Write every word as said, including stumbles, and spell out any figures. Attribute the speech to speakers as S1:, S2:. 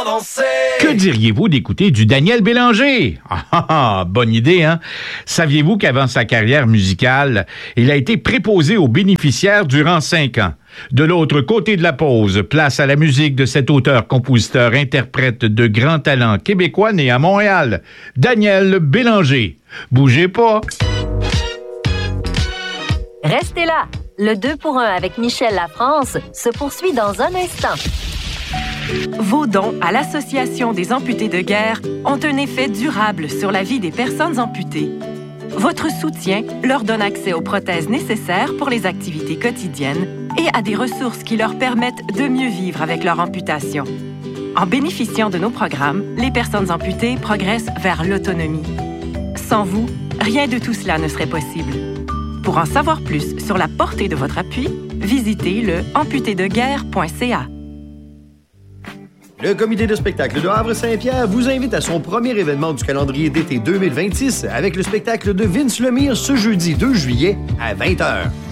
S1: faisant danser.
S2: Que diriez-vous d'écouter du Daniel Bélanger? Ah, ah, ah, bonne idée, hein? Saviez-vous qu'avant sa carrière musicale, il a été préposé aux bénéficiaires durant cinq ans? De l'autre côté de la pause, place à la musique de cet auteur-compositeur-interprète de grand talent québécois né à Montréal, Daniel Bélanger. Bougez pas!
S3: Restez là! Le deux pour un avec Michel Lafrance se poursuit dans un instant.
S4: Vos dons à l'Association des amputés de guerre ont un effet durable sur la vie des personnes amputées. Votre soutien leur donne accès aux prothèses nécessaires pour les activités quotidiennes et à des ressources qui leur permettent de mieux vivre avec leur amputation. En bénéficiant de nos programmes, les personnes amputées progressent vers l'autonomie. Sans vous, rien de tout cela ne serait possible. Pour en savoir plus sur la portée de votre appui, visitez le amputé de guerre point c a.
S5: Le comité de spectacle de Havre-Saint-Pierre vous invite à son premier événement du calendrier d'été deux mille vingt-six avec le spectacle de Vince Lemire ce jeudi deux juillet à vingt heures.